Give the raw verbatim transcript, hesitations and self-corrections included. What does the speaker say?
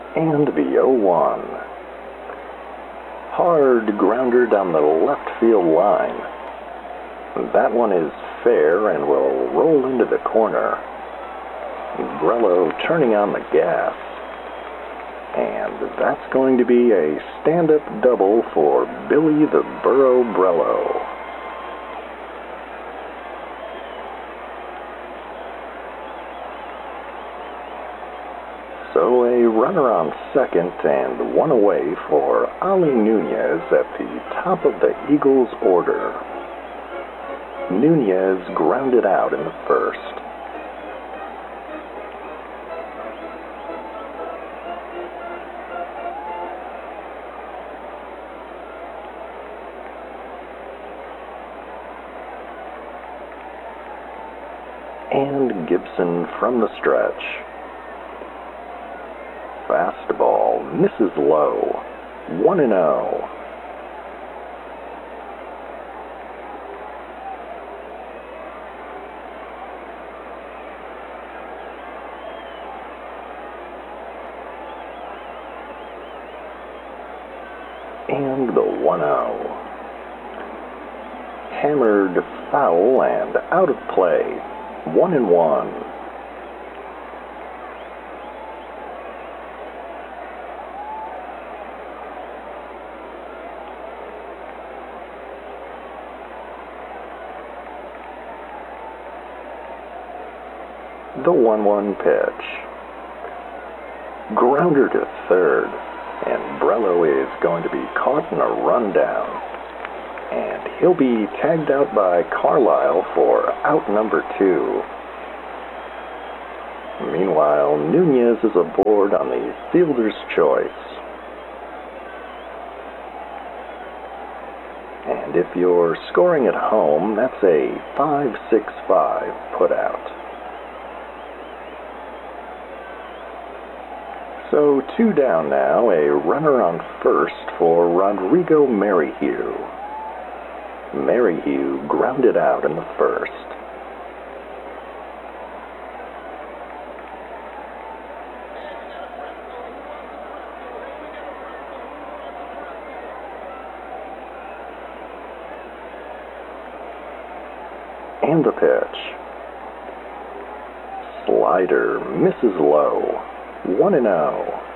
And the oh one. Hard grounder down the left field line. That one is fair and will roll into the corner. Brello turning on the gas. And that's going to be a stand-up double for Billy the Burro Brello. So a runner on second and one away for Ali Nunez at the top of the Eagles' order. Nunez grounded out in the first. And Gibson from the stretch. Fastball misses low. one and oh. And the one oh. Hammered foul and out of play. One and one. The one one pitch. Grounder to third, and Brello is going to be caught in a rundown. And he'll be tagged out by Carlisle for out number two. Meanwhile, Nunez is aboard on the fielder's choice. And if you're scoring at home, that's a five six five putout. So two down now, a runner on first for Rodrigo Merrihew. Merrihew grounded out in the first. And the pitch. Slider misses low. one and oh.